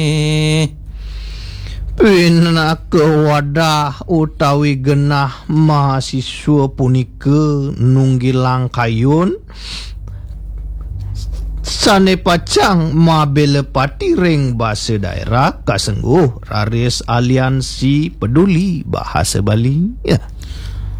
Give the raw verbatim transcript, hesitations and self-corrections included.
Pinaka wadah utawi genah mahasiswa punika nunggilang kayun sane pacang mabele pati ring bahasa daerah kasengguh raris aliansi peduli bahasa Bali ya.